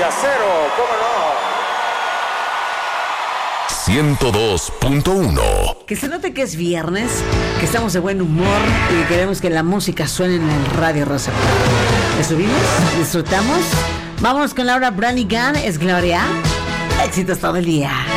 Acero, ¿cómo no? 102.1. Que se note que es viernes, que estamos de buen humor y que queremos que la música suene en el Radio Rosa. ¿Le subimos? ¿Disfrutamos? Vamos con Laura Branigan, es Gloria. Éxitos todo el día.